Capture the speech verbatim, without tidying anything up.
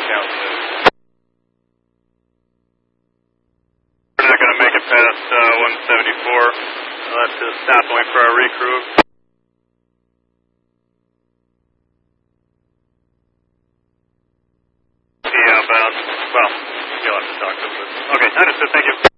Count two. We're not going to make it past uh, one seventy-four. We'll have to stop point for our recrew. See outbound. Well, you'll have to talk to us. Okay, understood. Thank you.